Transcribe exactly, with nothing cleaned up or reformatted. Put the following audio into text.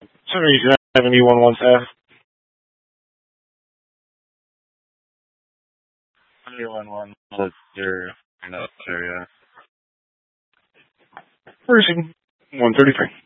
Sorry, seventy one one seven. Seventy one one zero. No, sir. Yeah. Person one thirty three.